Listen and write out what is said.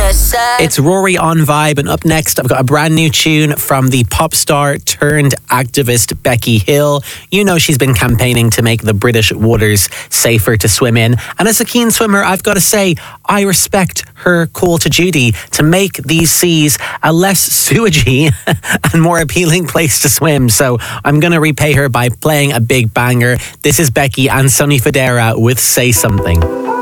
It's Rory on Vibe, and up next I've got a brand new tune from the pop star turned activist Becky Hill. You know she's been campaigning to make the British waters safer to swim in, and as a keen swimmer I've got to say I respect her call to duty to make these seas a less sewagey and more appealing place to swim. So I'm going to repay her by playing a big banger. This is Becky and Sonny Fodera with Say Something.